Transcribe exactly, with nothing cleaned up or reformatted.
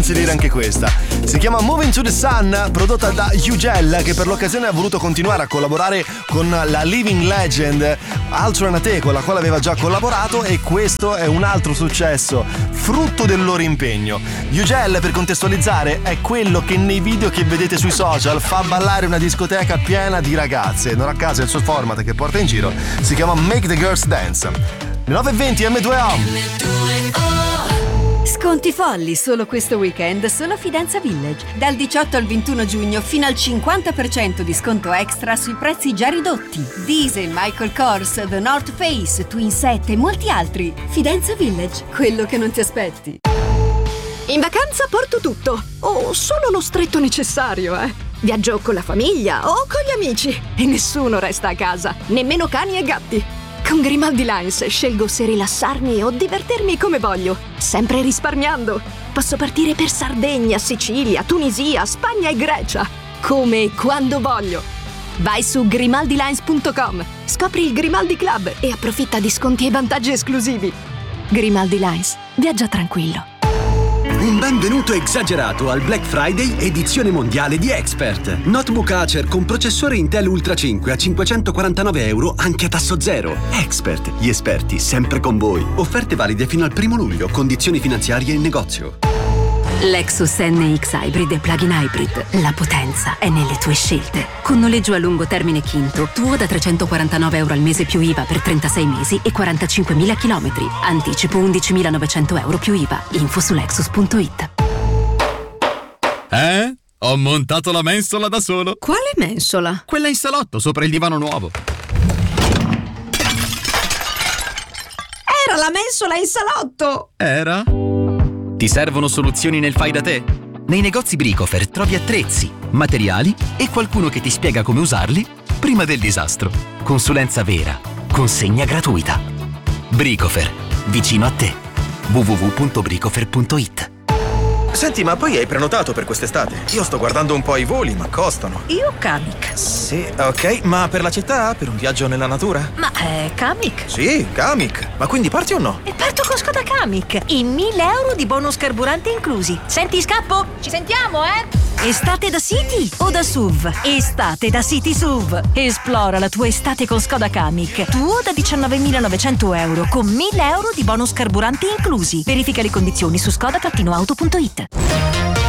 posso dire anche questa. Si chiama Moving to the Sun, prodotta da Hugel, che per l'occasione ha voluto continuare a collaborare con la living legend Altronate, con la quale aveva già collaborato, e questo è un altro successo frutto del loro impegno. Hugel, per contestualizzare, è quello che nei video che vedete sui social fa ballare una discoteca piena di ragazze. Non a caso il suo format che porta in giro si chiama Make the Girls Dance. Le nove e venti emme due o. Sconti folli solo questo weekend solo Fidenza Village. Dal diciotto al ventuno giugno fino al cinquanta per cento di sconto extra sui prezzi già ridotti. Diesel, Michael Kors, The North Face, Twin Set e molti altri. Fidenza Village, quello che non ti aspetti. In vacanza porto tutto, o solo lo stretto necessario, eh. Viaggio con la famiglia o con gli amici e nessuno resta a casa, nemmeno cani e gatti. Con Grimaldi Lines scelgo se rilassarmi o divertirmi come voglio, sempre risparmiando. Posso partire per Sardegna, Sicilia, Tunisia, Spagna e Grecia, come e quando voglio. Vai su grimaldi lines punto com, scopri il Grimaldi Club e approfitta di sconti e vantaggi esclusivi. Grimaldi Lines, viaggia tranquillo. Un benvenuto esagerato al Black Friday edizione mondiale di Expert. Notebook Acer con processore Intel Ultra cinque a cinquecentoquarantanove euro anche a tasso zero. Expert, gli esperti sempre con voi. Offerte valide fino al primo luglio, condizioni finanziarie in negozio. Lexus N X Hybrid e Plug-in Hybrid. La potenza è nelle tue scelte. Con noleggio a lungo termine Quinto, tuo da trecentoquarantanove euro al mese più I V A per trentasei mesi e quarantacinquemila chilometri. Anticipo undicimilanovecento euro più I V A. Info su lexus punto it. Eh? Ho montato la mensola da solo. Quale mensola? Quella in salotto, sopra il divano nuovo. Era la mensola in salotto! Era? Ti servono soluzioni nel fai da te? Nei negozi Bricofer trovi attrezzi, materiali e qualcuno che ti spiega come usarli prima del disastro. Consulenza vera, consegna gratuita. Bricofer, vicino a te. w w w punto bricofer punto it. Senti, ma poi hai prenotato per quest'estate? Io sto guardando un po' i voli, ma costano. Io Kamiq. Sì, ok, ma per la città? Per un viaggio nella natura? Ma è Kamiq? Sì, Kamiq. Ma quindi parti o no? E parto con Skoda Kamiq. E mille euro di bonus carburante inclusi. Senti, scappo? Ci sentiamo, eh? Estate da City o da S U V? Estate da City S U V. Esplora la tua estate con Skoda Kamiq. Tuo da diciannovemilanovecento euro con mille euro di bonus carburanti inclusi. Verifica le condizioni su skoda auto punto it.